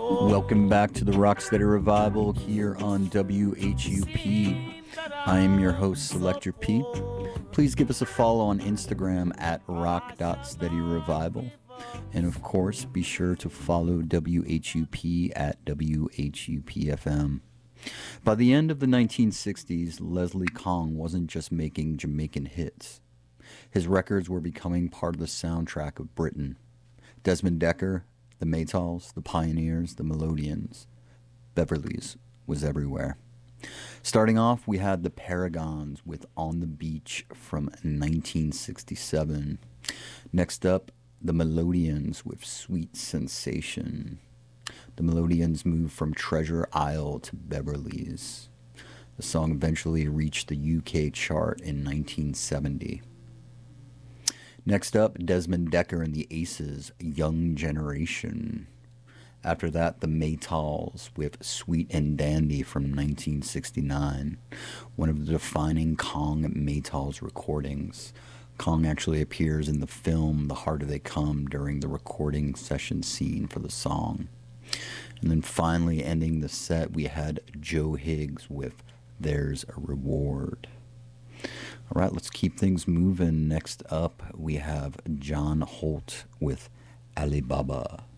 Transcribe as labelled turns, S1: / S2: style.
S1: Welcome back to the Rocksteady Revival here on WHUP. I am your host, Selector P. Please give us a follow on Instagram at rock.steadyrevival. And of course, be sure to follow WHUP at WHUPFM. By the end of the 1960s, Leslie Kong wasn't just making Jamaican hits. His records were becoming part of the soundtrack of Britain. Desmond Dekker, the Maytals, the Pioneers, the Melodians, Beverly's was everywhere. Starting off, we had the Paragons with On the Beach from 1967. Next up, the Melodians with Sweet Sensation. The Melodians moved from Treasure Isle to Beverly's. The song eventually reached the UK chart in 1970. Next up, Desmond Dekker and the Aces, Young Generation. After that, the Maytals with Sweet and Dandy from 1969, one of the defining Kong Maytals recordings. Kong actually appears in the film The Harder They Come during the recording session scene for the song. And then finally ending the set, we had Joe Higgs with There's a Reward. All right, let's keep things moving. Next up, we have John Holt with Alibaba.